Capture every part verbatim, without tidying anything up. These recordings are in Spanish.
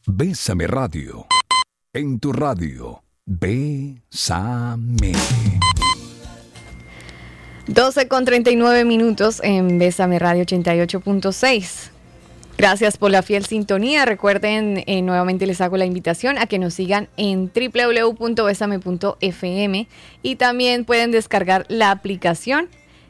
Bésame Radio. En tu radio. Bésame. doce con treinta y nueve minutos en Bésame Radio ochenta y ocho punto seis. Gracias por la fiel sintonía. Recuerden, eh, nuevamente les hago la invitación a que nos sigan en doble u doble u doble u punto besame punto efe eme y también pueden descargar la aplicación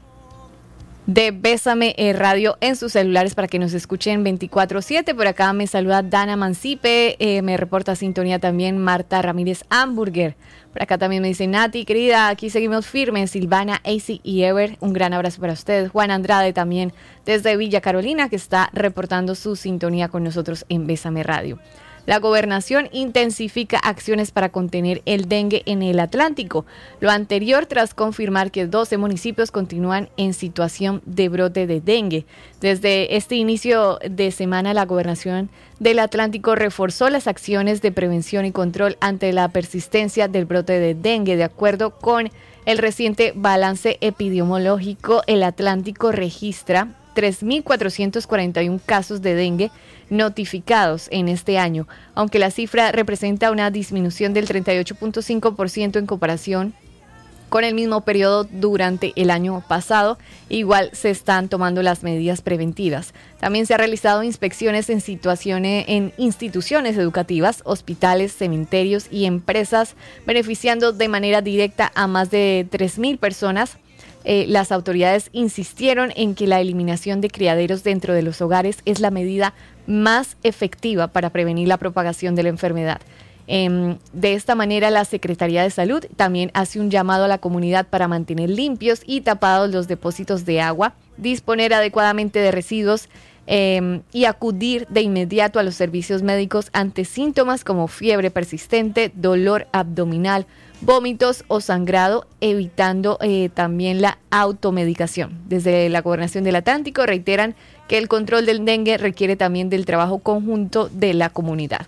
de Bésame Radio en sus celulares para que nos escuchen veinticuatro siete. Por acá me saluda Dana Mancipe, eh, me reporta sintonía también Marta Ramírez Hamburger. Por acá también me dice Nati, querida, aquí seguimos firmes. Silvana, Acy y Ever, un gran abrazo para ustedes. Juan Andrade también desde Villa Carolina, que está reportando su sintonía con nosotros en Bésame Radio. La gobernación intensifica acciones para contener el dengue en el Atlántico. Lo anterior tras confirmar que doce municipios continúan en situación de brote de dengue. Desde este inicio de semana, la gobernación del Atlántico reforzó las acciones de prevención y control ante la persistencia del brote de dengue. De acuerdo con el reciente balance epidemiológico, el Atlántico registra tres mil cuatrocientos cuarenta y uno casos de dengue notificados en este año, aunque la cifra representa una disminución del treinta y ocho punto cinco por ciento en comparación con el mismo periodo durante el año pasado. Igual se están tomando las medidas preventivas. También se han realizado inspecciones en situaciones en instituciones educativas, hospitales, cementerios y empresas, beneficiando de manera directa a más de tres mil personas. Eh, las autoridades insistieron en que la eliminación de criaderos dentro de los hogares es la medida más efectiva para prevenir la propagación de la enfermedad. Eh, de esta manera, la Secretaría de Salud también hace un llamado a la comunidad para mantener limpios y tapados los depósitos de agua, disponer adecuadamente de residuos eh, y acudir de inmediato a los servicios médicos ante síntomas como fiebre persistente, dolor abdominal, vómitos o sangrado, evitando eh, también la automedicación. Desde la Gobernación del Atlántico reiteran que el control del dengue requiere también del trabajo conjunto de la comunidad.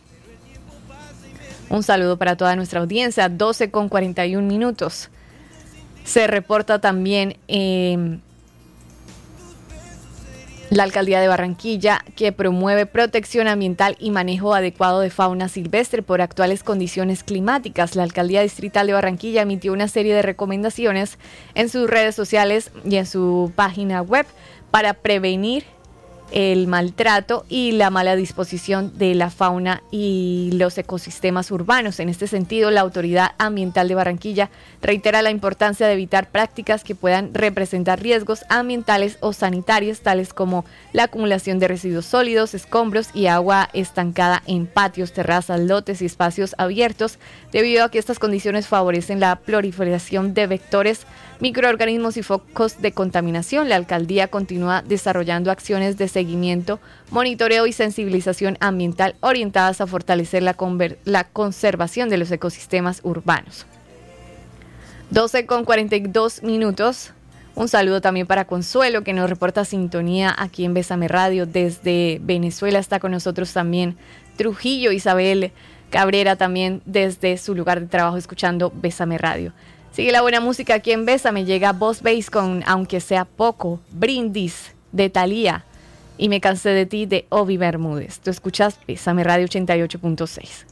Un saludo para toda nuestra audiencia, doce con cuarenta y uno minutos. Se reporta también eh, la Alcaldía de Barranquilla, que promueve protección ambiental y manejo adecuado de fauna silvestre por actuales condiciones climáticas. La Alcaldía Distrital de Barranquilla emitió una serie de recomendaciones en sus redes sociales y en su página web para prevenir el maltrato y la mala disposición de la fauna y los ecosistemas urbanos. En este sentido, la Autoridad Ambiental de Barranquilla reitera la importancia de evitar prácticas que puedan representar riesgos ambientales o sanitarios, tales como la acumulación de residuos sólidos, escombros y agua estancada en patios, terrazas, lotes y espacios abiertos, debido a que estas condiciones favorecen la proliferación de vectores, microorganismos y focos de contaminación. La alcaldía continúa desarrollando acciones de seguimiento, monitoreo y sensibilización ambiental orientadas a fortalecer la, conver- la conservación de los ecosistemas urbanos. doce con cuarenta y dos minutos. Un saludo también para Consuelo, que nos reporta sintonía aquí en Bésame Radio. Desde Venezuela está con nosotros también Trujillo, Isabel Cabrera, también desde su lugar de trabajo escuchando Bésame Radio. Sigue la buena música aquí en Bésame. Llega Boss Bass con Aunque Sea Poco, Brindis de Thalía y Me Cansé de Ti de Ovi Bermúdez. Tú escuchas Bésame Radio ochenta y ocho punto seis.